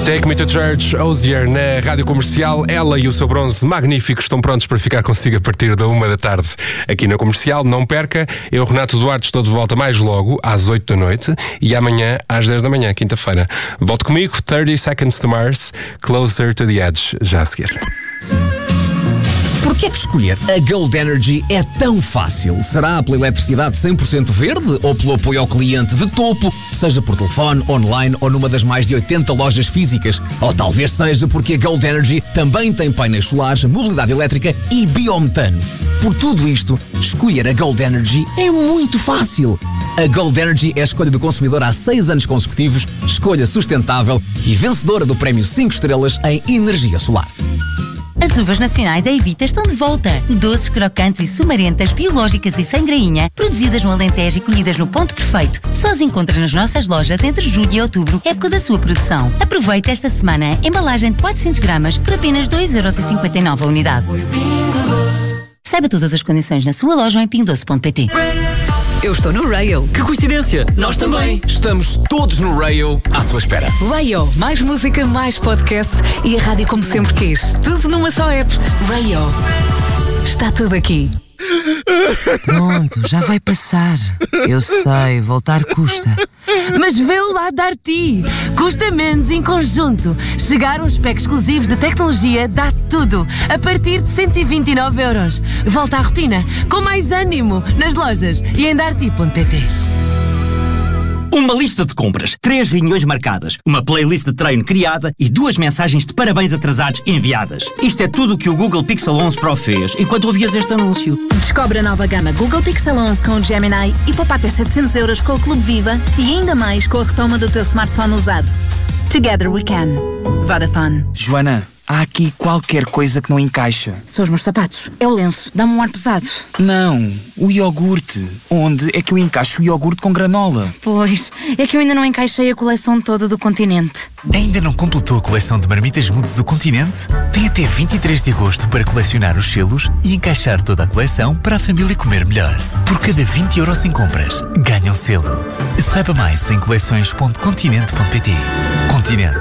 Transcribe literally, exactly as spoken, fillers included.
Take Me to Church, Osier, na Rádio Comercial. Ela e o seu bronze magnífico estão prontos para ficar consigo a partir da uma da tarde aqui na Comercial. Não perca, eu, Renato Duarte, estou de volta mais logo, às oito da noite, e amanhã às dez da manhã, quinta-feira. Volte comigo, thirty Seconds to Mars, Closer to the Edge, já a seguir. Porquê é que escolher a Gold Energy é tão fácil? Será pela eletricidade cem por cento verde ou pelo apoio ao cliente de topo, seja por telefone, online ou numa das mais de oitenta lojas físicas? Ou talvez seja porque a Gold Energy também tem painéis solares, mobilidade elétrica e biometano. Por tudo isto, escolher a Gold Energy é muito fácil. A Gold Energy é a escolha do consumidor há seis anos consecutivos, escolha sustentável e vencedora do prémio cinco estrelas em energia solar. As uvas nacionais a Evita estão de volta. Doces, crocantes e sumarentas, biológicas e sem grainha, produzidas no Alentejo e colhidas no ponto perfeito. Só as encontra nas nossas lojas entre julho e outubro, época da sua produção. Aproveite esta semana embalagem de quatrocentos gramas por apenas dois euros e cinquenta e nove a unidade. Saiba todas as condições na sua loja ou em pindoce ponto pt. Eu estou no Rayo. Que coincidência! Nós também! Estamos todos no Rayo à sua espera. Rayo, mais música, mais podcast e a rádio como sempre quis. Tudo numa só app. Rayo. Está tudo aqui. Pronto, já vai passar. Eu sei, voltar custa. Mas vê o lado da Arti. Custa menos em conjunto. Chegar uns packs exclusivos de tecnologia dá tudo. A partir de cento e vinte e nove euros. Volta à rotina, com mais ânimo, nas lojas e em darti ponto pt. Uma lista de compras, três reuniões marcadas, uma playlist de treino criada e duas mensagens de parabéns atrasados enviadas. Isto é tudo o que o Google Pixel onze Pro fez enquanto ouvias este anúncio. Descobre a nova gama Google Pixel onze com o Gemini e poupa até setecentos euros com o Clube Viva e ainda mais com a retoma do teu smartphone usado. Together we can. Vodafone. Joana, há aqui qualquer coisa que não encaixa. São os meus sapatos. É o lenço. Dá-me um ar pesado. Não, o iogurte. Onde é que eu encaixo o iogurte com granola? Pois, é que eu ainda não encaixei a coleção toda do Continente. Ainda não completou a coleção de marmitas mudas do Continente? Tem até vinte e três de agosto para colecionar os selos e encaixar toda a coleção para a família comer melhor. Por cada vinte euros em compras, ganha um selo. Saiba mais em coleções ponto continente ponto pt. Continente.